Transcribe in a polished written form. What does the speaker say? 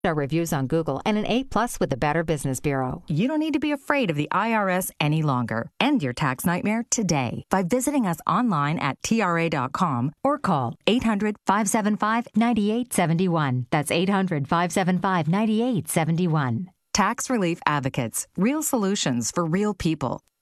Our reviews on Google, and an A+ with the Better Business Bureau. You don't need to be afraid of the IRS any longer. End your tax nightmare today by visiting us online at TRA.com or call 800-575-9871. That's 800-575-9871. Tax Relief Advocates. Real solutions for real people.